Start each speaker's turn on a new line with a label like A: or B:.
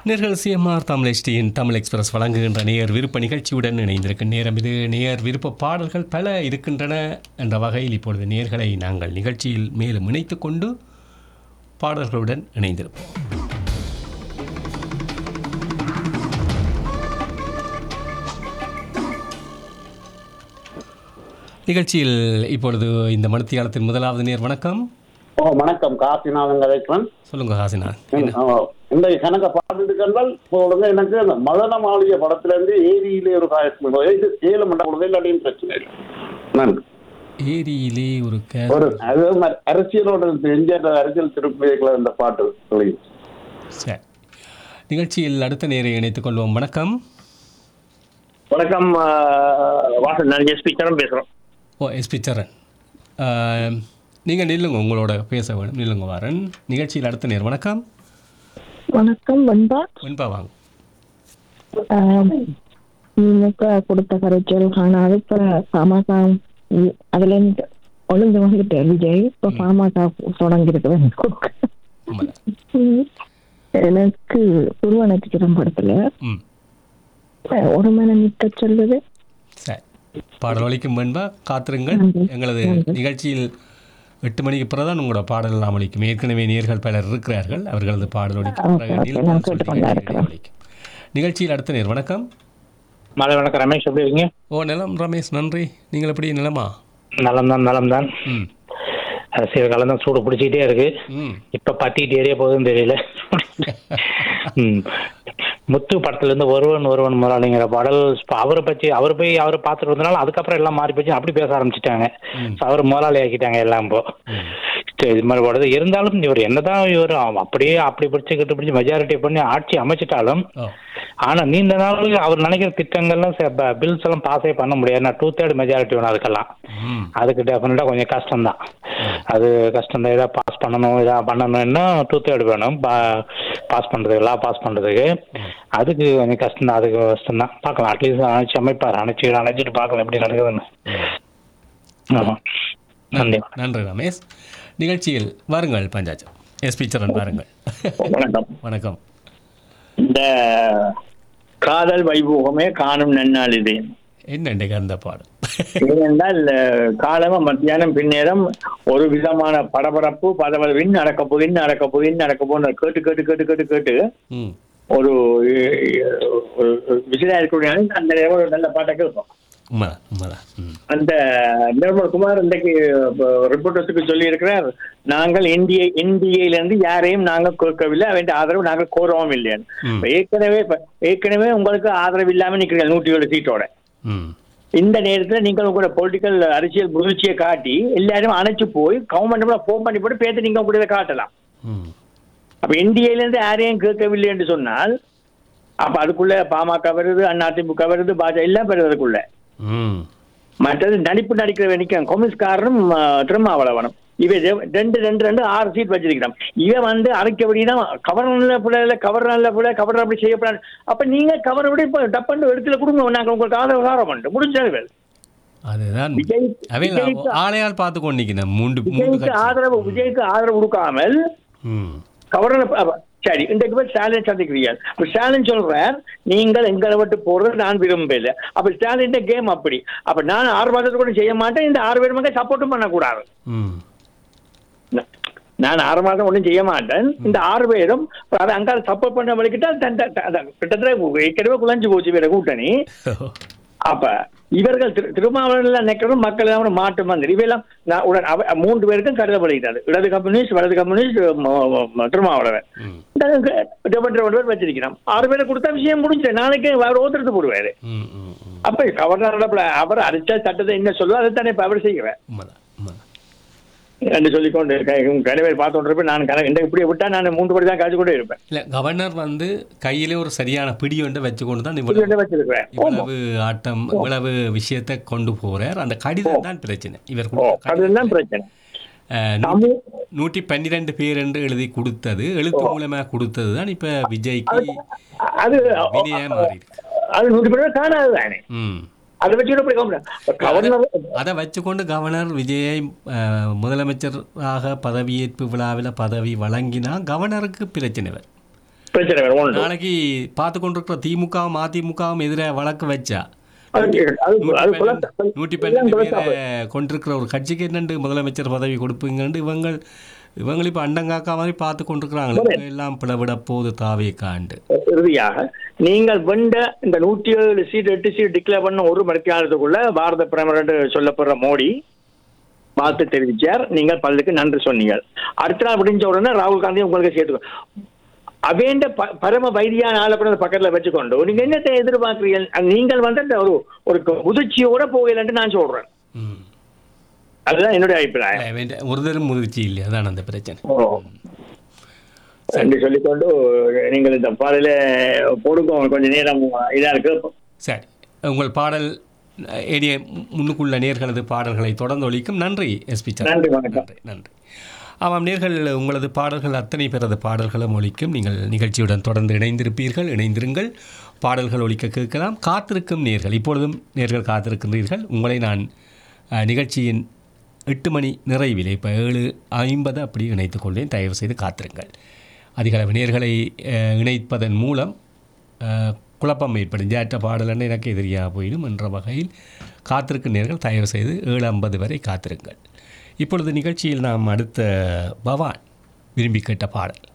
A: நேர்கள் CMR Tamil HDயின் Tamil express வழங்குகின்ற நேயர் விருப்ப நிகழ்ச்சியுடன் இணைந்திருக்கும் நேரம் இது. நேயர் விருப்ப பாடல்கள் பல இருக்கின்றன என்ற வகையில் இப்பொழுது நேயர்களை நாங்கள் நிகழ்ச்சியில் மேலும் இணைத்து கொண்டு பாடல்களுடன் இணைந்திருப்போம். நிகழ்ச்சியில் இப்பொழுது இந்த மணித்தியாலத்தின் முதலாவது நேர். வணக்கம்.
B: வணக்கம், காசிநாதன் கதைக்கிறேன்.
A: சொல்லுங்க காசிநாத்.
B: இந்த கணக்க பாட்டுகள் சொல்லுங்க. எனக்கு அந்த மதன மாளிகை படத்துல இருந்து ஏரியிலே ஒரு ஏழு மண்டா கொடுங்க, இல்லாட்டியும் பிரச்சனை இல்லை. நன்றி.
A: ஏரியிலே ஒரு
B: அரசியலோட அரசியல் திருப்பிகளை இந்த பாட்டு சொல்லி.
A: சரி, நிகழ்ச்சியில் அடுத்த நேரை இணைத்துக் கொள்வோம். வணக்கம்.
C: வணக்கம் வாசன், நான் எஸ்பி சரண் பேசுகிறோம்.
A: எஸ்பி சரண், நீங்கள் நில்லுங்க, உங்களோட பேச வேணும். நில்லுங்க வாரன். நிகழ்ச்சியில் அடுத்த நேர். வணக்கம்.
D: வணக்கம் வெண்பா.
A: வெண்பா வாங்க.
D: நீங்கள் கொடுத்த கரைச்சல் ஆனால் இப்போ பாமக அதுல ஒழுங்கு வந்துட்டு விஜய் இப்போ பாமக தொடங்கிருக்கு. எனக்கு உருவ நட்சத்திரம் படத்துல ஒரு மன நிற்க சொல்லுது.
A: சரி, பாடல் ஒலிக்கும் வெண்பா, காத்திருங்கள். எங்களது நிகழ்ச்சியில் 8 மணிக்கு பிறகுதான் உங்களோட பாடல் எல்லாம் ஒலிக்கும். ஏற்கனவே நேர்கள் பலர் இருக்கிறார்கள், அவர்களது பாடல் ஒலிக்கும். நிகழ்ச்சியில் அடுத்த நேர். வணக்கம்.
C: மாலை வணக்கம் ரமேஷ், எப்படி இருக்கீங்க?
A: நலம் ரமேஷ், நன்றி. நீங்கள் எப்படி? நிலமா?
C: நலம் தான். அரசியல் காலம் தான் சூடு பிடிச்சிக்கிட்டே இருக்கு. இப்ப பத்திட்டு ஏறிய போகுதுன்னு தெரியல. முத்து படத்துல இருந்து ஒருவன் முதலாளிங்கிற பாடல் அவரை பார்த்துட்டு வந்தனால அதுக்கப்புறம் எல்லாம் மாறி போச்சு, அப்படி பேச ஆரம்பிச்சுட்டாங்க. அவர் முதலாளி ஆக்கிட்டாங்க எல்லாம். இப்போ இது மாதிரி பாடுது இருந்தாலும் இவர் என்னதான் இவர் அப்படியே அப்படி பிடிச்சு மெஜாரிட்டி பண்ணி ஆட்சி அமைச்சிட்டாலும், ஆனா நீண்ட நாள் அவர் நினைக்கிற திட்டங்கள்லாம் பில்ஸ் எல்லாம் பாஸே பண்ண முடியாது. 2/3 மெஜாரிட்டி வேணும் அதுக்கெல்லாம். அதுக்கு டெஃபினட்டா கொஞ்சம் கஷ்டம்தான். அது கஷ்டம் தான். ஏதாவது பாஸ் பண்ணணும்னா 2/3 வேணும் பாஸ் பண்றதுக்கு, லா பாஸ் பண்றதுக்கு. அதுக்கு கொஞ்சம் கஷ்டம் தான். அதுக்கு கஷ்டம் தான். பார்க்கலாம், அட்லீஸ்ட் அணைச்சி அமைப்பார். அணைச்சிட்டு பார்க்கலாம் எப்படி நடக்குதுன்னு. ஆமா,
A: நன்றி ரமேஷ். நிகழ்ச்சியில் வாருங்கள் பஞ்சாச்சம். எஸ்பி சரண் வாருங்கள்.
C: வணக்கம்.
A: வணக்கம்.
C: இந்த காதல் வைபோகமே காணும் நன்னாள் இது
A: என்ன அந்த பாடல்?
C: ஏனென்றால் காலமா மத்தியானம் பின்னேரம் ஒரு விதமான படபரப்பு பதவவின் நடக்க போகுதுன்னு கேட்டு ஒரு விசிலா இருக்கக்கூடிய அந்த நேரம் ஒரு நல்ல பாட்டை கேட்போம். அந்த நிர்மல் குமார் இன்றைக்கு ரிப்போர்ட்டர்ஸுக்கு சொல்லி இருக்கிறார், நாங்கள் இந்தியிலிருந்து யாரையும் நாங்கள் கேட்கவில்லை, அவன் ஆதரவு நாங்கள் கோரவும் இல்லைன்னு. ஏற்கனவே உங்களுக்கு ஆதரவு இல்லாம நிற்கிறீங்க 107 சீட்டோட. இந்த நேரத்தில் நீங்கள் உங்களோட பொலிட்டிக்கல் அரசியல் முயற்சியை காட்டி எல்லாரும் அணைச்சு போய் கவர்மெண்ட் ஃபோன் பண்ணி போட்டு பேசி நீங்க கூட காட்டலாம். அப்ப இந்தியிலிருந்து யாரையும் கேட்கவில்லை என்று சொன்னால் அப்ப அதுக்குள்ள பாமக வருது, அதிமுக வருது, பாஜக எல்லாம் வருது அதுக்குள்ள. மற்றது நடிக்கிற நிற்கிறான் கம்யூனிஸ்ட்காரனும் திருமாவளவனும். இவன் 2 சீட் வச்சிருக்கிறான். இவன் அரைக்கபடிதான் கவர் அப்படி செய்யப்படாது. அப்ப நீங்க கவர் விட இப்ப டப்பண்டு இடத்துல கொடுங்க, நாங்க உங்களுக்கு ஆதரவு பண்ண முடிஞ்சாரு.
A: அதுதான் ஆளையால் பார்த்து கொண்டிருக்கிறேன்.
C: விஜய்க்கு ஆதரவு கொடுக்காமல் கவர். சரி, இன்றைக்கு போய் ஸ்டாலின் சந்திக்கிறீர்கள். ஸ்டாலின் சொல்றார், நீங்கள் எங்களை விட்டு போறது நான் விரும்பல. அப்ப ஸ்டாலின் கேம் அப்படி. அப்ப நான் 6 மாதத்துக்கு கூட செய்ய மாட்டேன், இந்த 6 பேருமே சப்போர்ட்டும் பண்ணக்கூடாது. நான் 6 மாதம் ஒன்றும் செய்ய மாட்டேன், இந்த 6 பேரும் அங்க சப்போர்ட் பண்ண வலிக்கிட்டா கிட்டத்தட்ட ஏற்கனவே குழஞ்சு போச்சு வேற கூட்டணி. அப்ப இவர்கள் திருமாவளவன் நினைக்கிறோம் மக்கள் எல்லாம் மாற்று மந்திரி இவையெல்லாம் 3 பேருக்கும் கருதப்படுகிறது. இடது கம்யூனிஸ்ட், வலது கம்யூனிஸ்ட், திருமாவளவன் பேர் வச்சிருக்கிறான். 6 பேரை கொடுத்தா விஷயம் முடிஞ்சிடும். நாளைக்கு அவர் ஓத்துறது போடுவாரு. அப்ப கவர்னர் அவர் அடிச்சா சட்டத்தை என்ன சொல்லுவோ அதை தானே இப்ப அவர் செய்கிறேன் என்று சொல்லிக்கொண்டு கனவேல் பார்த்து நான் இப்படி விட்டா நான் 3 படி தான் காய்ச்சி கொண்டே இருப்பேன்.
A: இல்ல, கவர்னர் கையிலே ஒரு சரியான பிடி ஒன்று வச்சுக்கொண்டு தான் இவ்வளவு ஆட்டம் இவ்வளவு விஷயத்தை கொண்டு போறார். அந்த கடிதம் தான் பிரச்சனை. இவர்
C: கடிதம் பிரச்சனை.
A: 112 பேர் என்று எழுதி கொடுத்தது, எழுத்து மூலமா கொடுத்தது தான் இப்ப விஜய்க்கு
C: அது
A: மாறி இருக்கு.
C: அது 100 பேர் காணாது தானே.
A: அதை வச்சுக்கொண்டு கவர்னர் விஜயை முதலமைச்சராக பதவியேற்பு விழாவில் பதவி வழங்கினா கவர்னருக்கு பிரச்சனை வரும்.
C: பிரச்சனை வேற ஒன்று.
A: நாளைக்கு பார்த்து கொண்டிருக்கிற திமுகவும் அதிமுகவும் எதிராக வழக்கு வச்சா
C: அது
A: 112 பேரை கொண்டிருக்கிற ஒரு கட்சிக்கு என்னண்டு முதலமைச்சர் பதவி கொடுப்பீங்கன்னு இவங்க இப்போ அண்டங்காக்கா மாதிரி பார்த்து கொண்டிருக்கிறாங்களே, எல்லாம் பிளவிட போது தாவே காண்டு.
C: இறுதியாக நீங்கள் வெண்ட இந்த 107 சீட் 8 சீட் டிக்ளேர் பண்ண ஒரு மணித்தியாலத்துக்குள்ள பாரத பிரதமர் என்று சொல்லப்படுற மோடி வாழ்த்து தெரிவிச்சார். நீங்கள் பல்லுக்கு நன்றி சொன்னீங்க. அடுத்த நாள் முடிஞ்ச உடனே ராகுல் காந்தி உங்களுக்கு சேர்த்துக்கோ அவேண்ட பரம வைத்தியான ஆளை கூட பக்கத்துல வச்சுக்கொண்டு நீங்க என்னத்தை எதிர்பார்க்கிறீங்க? நீங்கள் வந்து ஒரு முதிர்ச்சியோட போகலன்னு நான் சொல்றேன். அதுதான் என்னுடைய அபிப்பிராயம்.
A: ஒரு தரம் முதிர்ச்சி இல்லை, அதான் அந்த பிரச்சனை.
C: என்று சொல்லிக்கொண்டு நீங்கள் இந்த பாடல போடுங்க, கொஞ்சம் நேரம் இதா இருக்கு.
A: சரி, உங்கள் பாடல் ஏடிய முன்னுக்குள்ள நேர்களது பாடல்களை தொடர்ந்து ஒழிக்கும். நன்றி எஸ்பி.
C: நன்றி, வணக்கம்.
A: நன்றி. ஆமாம் நேர்கள், உங்களது பாடல்கள் அத்தனை பேரது பாடல்களும் ஒழிக்கும். நீங்கள் நிகழ்ச்சியுடன் தொடர்ந்து இணைந்திருங்கள். பாடல்கள் ஒழிக்க கேட்கலாம். காத்திருக்கும் நேர்கள், இப்பொழுதும் நேர்கள் காத்திருக்கின்றீர்கள். உங்களை நான் நிகழ்ச்சியின் 8 மணி நிறைவில் இப்போ 7:50 அப்படி இணைத்துக் கொண்டேன். தயவு செய்து காத்திருங்கள். அதிகளவு நேர்களை இணைப்பதன் மூலம் குழப்பம் ஏற்படும். ஜாட்ட பாடலன்னு எனக்கு எதிரியாக போயிடும் என்ற வகையில் காத்திருக்கும் நேர்கள் தயவு செய்து 7:50 வரை காத்திருங்கள். இப்பொழுது நிகழ்ச்சியில் நாம் அடுத்த பவான் விரும்பி கேட்ட பாடல்